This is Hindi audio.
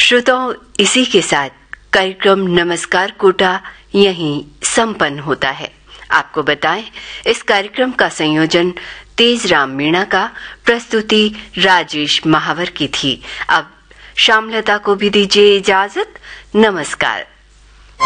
श्रोताओं, इसी के साथ कार्यक्रम नमस्कार कोटा यहीं संपन्न होता है। आपको बताएं, इस कार्यक्रम का संयोजन तेजराम मीणा का, प्रस्तुति राजेश महावर की थी। अब श्यामलता को भी दीजिए इजाजत। नमस्कार।